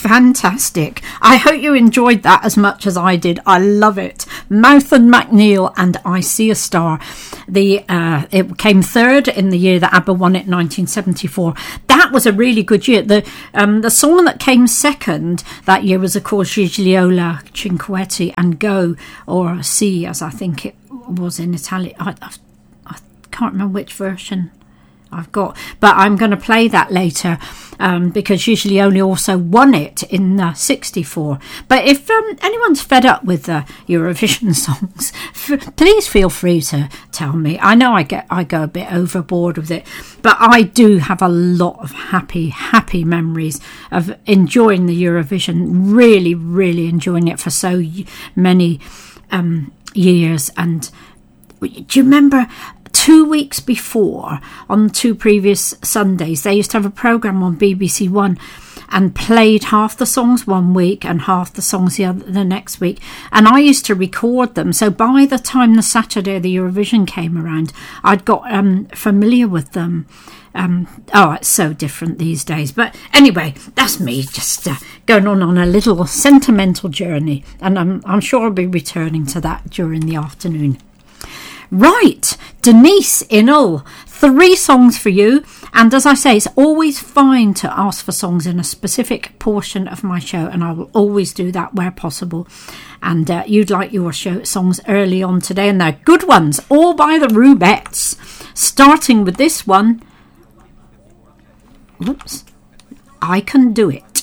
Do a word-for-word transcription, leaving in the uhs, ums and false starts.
fantastic. I hope you enjoyed that as much as I did. I love it. Mouth and McNeil and I See a Star. The uh, it came third in the year that ABBA won it, nineteen seventy-four. That was a really good year. The um, the song that came second that year was, of course, Gigliola Cinquetti and Go, or C, as I think it was in Italian. I, I, I can't remember which version I've got, but I'm going to play that later um, because Gigliola also won it in uh, sixty-four. But if um, anyone's fed up with the uh, Eurovision songs, f- please feel free to tell me. I know I get I go a bit overboard with it, but I do have a lot of happy, happy memories of enjoying the Eurovision, really, really enjoying it for so many um, years. And do you remember two weeks before, on two previous Sundays, they used to have a programme on B B C One and played half the songs one week and half the songs the other the next week, and I used to record them, so by the time the Saturday of the Eurovision came around, I'd got um, familiar with them. Um, oh, it's so different these days. But anyway, that's me just uh, going on on a little sentimental journey, and I'm, I'm sure I'll be returning to that during the afternoon. Right, Denise Innell, three songs for you. And as I say, it's always fine to ask for songs in a specific portion of my show, and I will always do that where possible. And uh, you'd like your show songs early on today, and they're good ones, all by the Rubettes. Starting with this one. Whoops. I Can Do It.